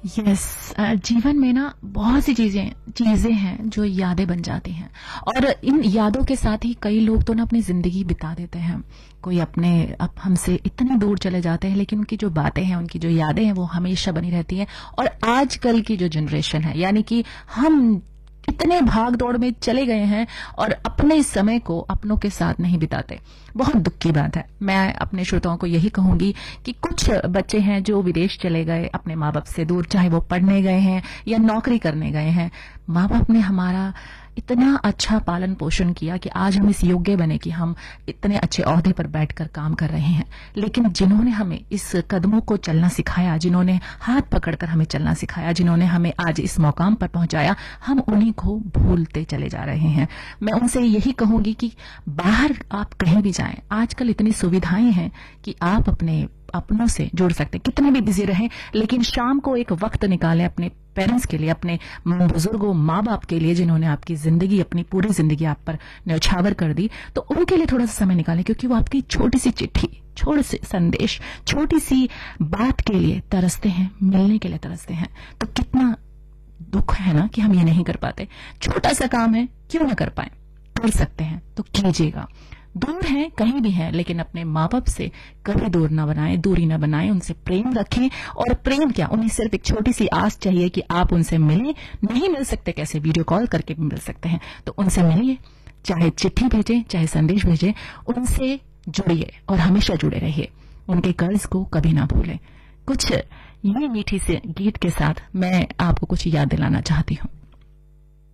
Yes. जीवन में ना बहुत सी चीजें हैं जो यादें बन जाती हैं, और इन यादों के साथ ही कई लोग तो ना अपनी जिंदगी बिता देते हैं। कोई अपने अब हमसे इतने दूर चले जाते हैं, लेकिन उनकी जो बातें हैं, उनकी जो यादें हैं, वो हमेशा बनी रहती हैं। और आजकल की जो जनरेशन है, यानी कि हम इतने भाग दौड़ में चले गए हैं और अपने समय को अपनों के साथ नहीं बिताते। बहुत दुख की बात है। मैं अपने श्रोताओं को यही कहूंगी कि कुछ बच्चे हैं जो विदेश चले गए अपने माँ बाप से दूर, चाहे वो पढ़ने गए हैं या नौकरी करने गए हैं। माँ बाप ने हमारा इतना अच्छा पालन पोषण किया कि आज हम इस योग्य बने कि हम इतने अच्छे ओहदे पर बैठकर काम कर रहे हैं। लेकिन जिन्होंने हमें इस कदमों को चलना सिखाया, जिन्होंने हाथ पकड़कर हमें चलना सिखाया, जिन्होंने हमें आज इस मुकाम पर पहुंचाया, हम उन्हीं को भूलते चले जा रहे हैं। मैं उनसे यही कहूंगी कि बाहर आप कहीं भी जाएं, आजकल इतनी सुविधाएं हैं कि आप अपने अपनों से जुड़ सकते हैं। कितने भी बिजी रहें, लेकिन शाम को एक वक्त निकालें अपने पेरेंट्स के लिए, अपने बुजुर्गों, माँ बाप के लिए, जिन्होंने आपकी जिंदगी, अपनी पूरी जिंदगी आप पर न्यौछावर कर दी। तो उनके लिए थोड़ा सा समय निकालें, क्योंकि वो आपकी छोटी सी चिट्ठी, छोटे से संदेश, छोटी सी बात के लिए तरसते हैं, मिलने के लिए तरसते हैं। तो कितना दुख है ना कि हम ये नहीं कर पाते। छोटा सा काम है, क्यों ना कर पाए? कर सकते हैं तो कीजिएगा। दूर हैं, कहीं भी हैं, लेकिन अपने माँ बाप से कभी दूर ना बनाएं, दूरी ना बनाएं। उनसे प्रेम रखें। और प्रेम क्या, उन्हें सिर्फ एक छोटी सी आस चाहिए कि आप उनसे मिलें। नहीं मिल सकते, कैसे? वीडियो कॉल करके भी मिल सकते हैं। तो उनसे मिलिए, चाहे चिट्ठी भेजें, चाहे संदेश भेजें, उनसे जुड़िए और हमेशा जुड़े रहिए। उनके कर्ज को कभी ना भूलें। कुछ ये मीठी से गीत के साथ मैं आपको कुछ याद दिलाना चाहती हूँ।